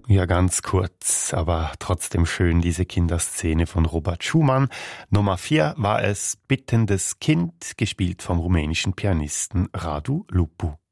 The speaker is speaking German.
Ja, ganz kurz, aber trotzdem schön, diese Kinderszene von Robert Schumann. Nummer 4 war es Bittendes Kind, gespielt vom rumänischen Pianisten Radu Lupu.